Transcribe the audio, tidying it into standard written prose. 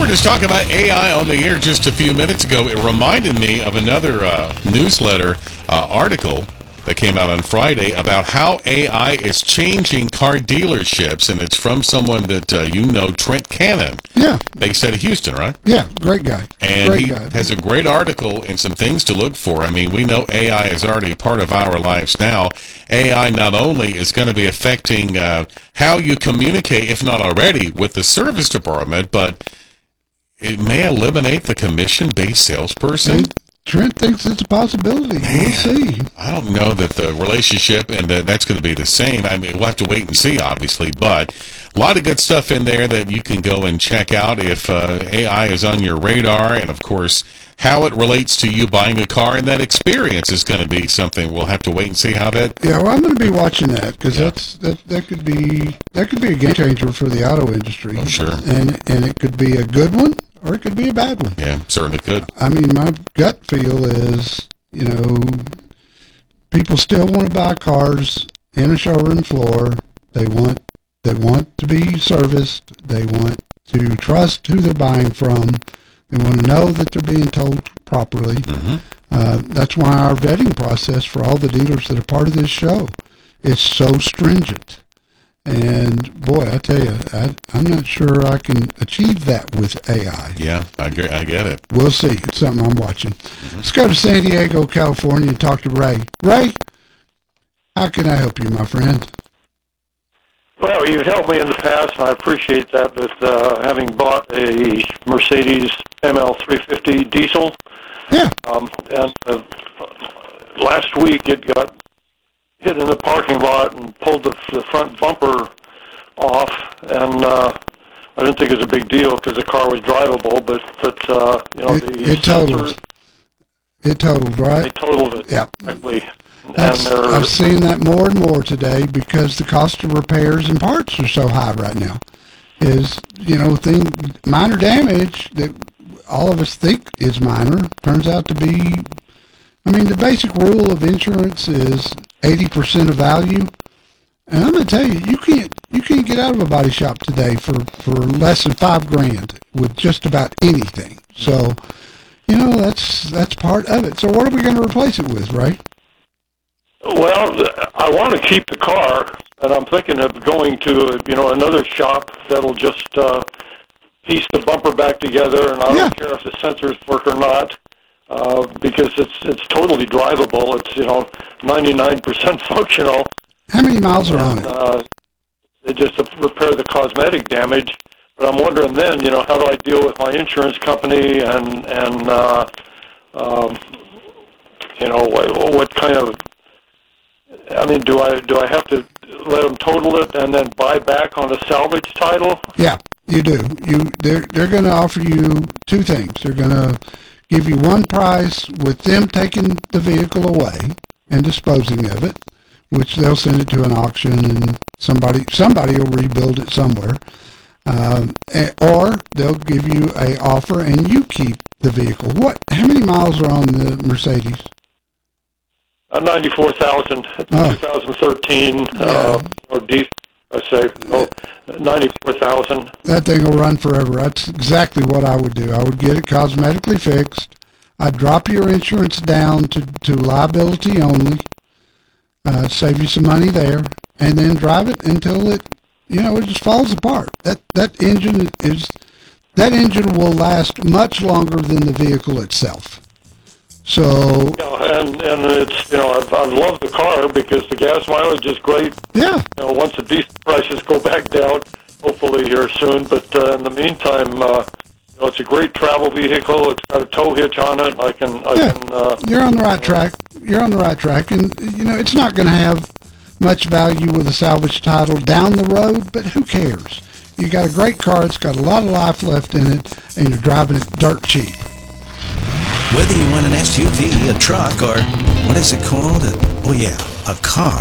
were just talking about AI on the air just a few minutes ago. It reminded me of another newsletter article that came out on Friday about how AI is changing car dealerships, and it's from someone that Trent Cannon. Yeah. Based out of Houston, right? Yeah, great guy. And he has a great article and some things to look for. I mean, we know AI is already part of our lives now. AI not only is going to be affecting how you communicate, if not already, with the service department, but it may eliminate the commission-based salesperson. Trent thinks it's a possibility. We'll see. I don't know that the relationship and that's going to be the same. I mean, we'll have to wait and see, obviously, but a lot of good stuff in there that you can go and check out if AI is on your radar, and, of course, how it relates to you buying a car, and that experience is going to be something we'll have to wait and see how that... Yeah, well, I'm going to be watching that, because that could be a game changer for the auto industry. Oh, sure. And it could be a good one, or it could be a bad one. Yeah, certainly could. I mean, my gut feel is, people still want to buy cars in a showroom floor. They want to be serviced. They want to trust who they're buying from. They want to know that they're being told properly. Mm-hmm. That's why our vetting process for all the dealers that are part of this show is so stringent. And, boy, I tell you, I'm not sure I can achieve that with AI. Yeah, I get it. We'll see. It's something I'm watching. Mm-hmm. Let's go to San Diego, California, and talk to Ray. Ray, how can I help you, my friend? Well, you've helped me in the past, and I appreciate that with having bought a Mercedes ML350 diesel. Yeah. And last week it got hit in the parking lot and pulled the front bumper off, and I didn't think it was a big deal because the car was drivable, but it totaled. It totaled, right? They totaled it. Yeah. Exactly. I've seen that more and more today because the cost of repairs and parts are so high right now. Minor damage that all of us think is minor turns out to be. I mean, the basic rule of insurance is 80% of value, and I'm going to tell you, you can't get out of a body shop today for less than $5,000 with just about anything. So, that's part of it. So, what are we going to replace it with, Ray? Well, I want to keep the car, and I'm thinking of going to another shop that'll just piece the bumper back together, and I don't care if the sensors work or not. Because it's totally drivable. It's 99% functional. How many miles are on it? They just repair the cosmetic damage. But I'm wondering then, how do I deal with my insurance company and what kind of? I mean, do I have to let them total it and then buy back on a salvage title? Yeah, you do. They're going to offer you two things. They're going to give you one price with them taking the vehicle away and disposing of it, which they'll send it to an auction and somebody will rebuild it somewhere. Or they'll give you a offer and you keep the vehicle. How many miles are on the Mercedes? 94,000. 2013 or diesel. I say 94,000. That thing will run forever. That's exactly what I would do. I would get it cosmetically fixed. I'd drop your insurance down to liability only. Save you some money there, and then drive it until it just falls apart. That engine will last much longer than the vehicle itself. So and it's I love the car because the gas mileage is great. Yeah. Once the diesel prices go back down, hopefully here soon. But in the meantime, it's a great travel vehicle. It's got a tow hitch on it. You're on the right track. You're on the right track, and it's not going to have much value with a salvage title down the road. But who cares? You got a great car. It's got a lot of life left in it, and you're driving it dirt cheap. Whether you want an SUV, a truck, or what is it called? A car.